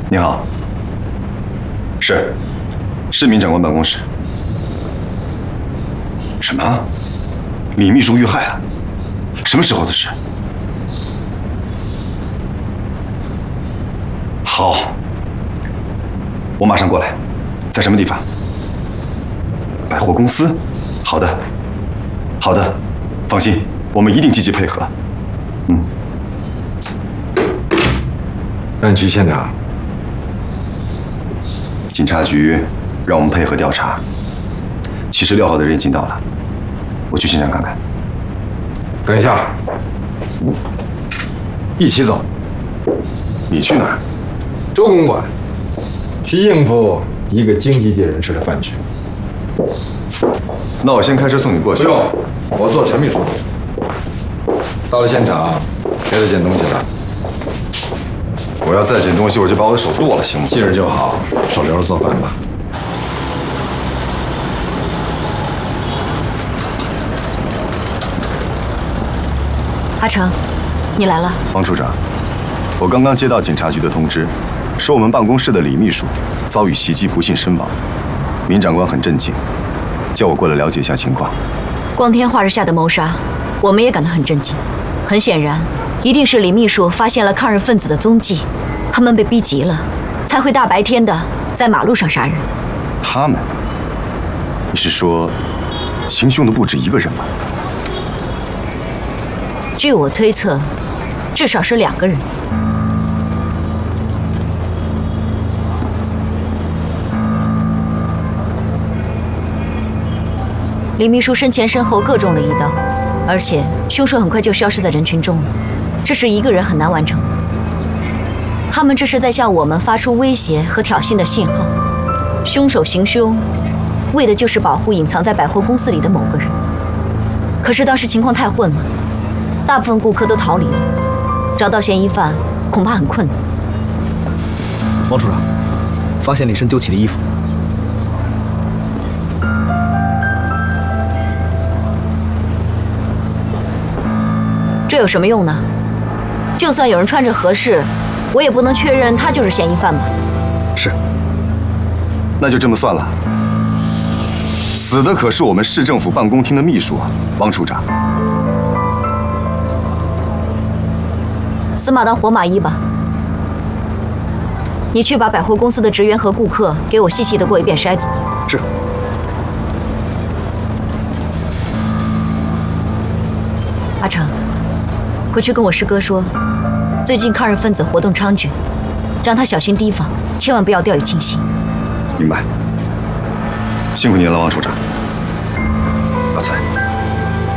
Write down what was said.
你好，是民长官办公室。什么？李秘书遇害了？什么时候的事？好，我马上过来。在什么地方？百货公司。好的，好的，放心，我们一定积极配合。 让局现场。 警察局让我们配合调查。76号的人已经到了，我去现场看看。 等一下，一起走。 你去哪儿？ 周公馆，去应付一个经济界人士的饭局。 那我先开车送你过去。 不用，我做陈秘书。到了现场，别再捡东西了。 我要再捡东西，我就把我的手剁了，行吗？ 记着就好，手留着做饭吧。 阿成，你来了。 王处长，我刚刚接到警察局的通知，说我们办公室的李秘书遭遇袭击，不幸身亡。民长官很震惊，叫我过来了解一下情况。 光天化日下的谋杀，我们也感到很震惊。很显然，一定是李秘书发现了抗日分子的踪迹，他们被逼急了，才会大白天的在马路上杀人。 他们？你是说，行凶的不止一个人吗？ 据我推测，至少是2个人。李秘书身前身后各中了一刀，而且凶手很快就消失在人群中了，这是一个人很难完成的。他们这是在向我们发出威胁和挑衅的信号。凶手行凶，为的就是保护隐藏在百货公司里的某个人。可是当时情况太混了，大部分顾客都逃离了，找到嫌疑犯恐怕很困难。 王处长，发现李申丢弃的衣服。 这有什么用呢？就算有人穿着合适，我也不能确认他就是嫌疑犯吧？ 是。 那就这么算了。死的可是我们市政府办公厅的秘书啊，王处长。 死马当活马医吧。你去把百货公司的职员和顾客给我细细的过一遍筛子。 是。 阿成，回去跟我师哥说，最近抗日分子活动猖獗，让他小心提防，千万不要掉以轻心。 明白。辛苦您了，王处长。